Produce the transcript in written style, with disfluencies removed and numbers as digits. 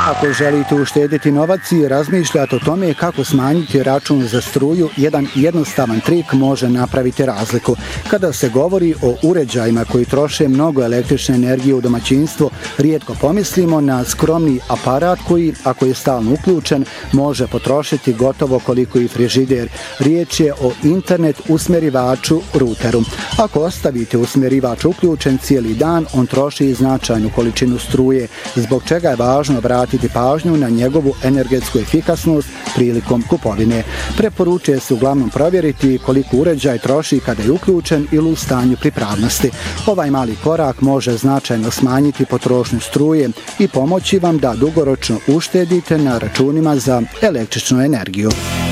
Ako želite uštediti novac i razmišljate o tome kako smanjiti račun za struju, jedan jednostavan trik može napraviti razliku. Kada se govori o uređajima koji troše mnogo električne energije u domaćinstvu, rijetko pomislimo na skromni aparat koji, ako je stalno uključen, može potrošiti gotovo koliko i frižider. Riječ je o internet usmjerivaču ruteru. Ako ostavite usmjerivač uključen cijeli dan, on troši značajnu količinu struje, zbog čega je važno obratiti pažnju na njegovu energetsku efikasnost prilikom kupovine. Preporučuje se uglavnom provjeriti koliko uređaj troši kada je uključen ili u stanju pripravnosti. Ovaj mali korak može značajno smanjiti potrošnju struje i pomoći vam da dugoročno uštedite na računima za električnu energiju.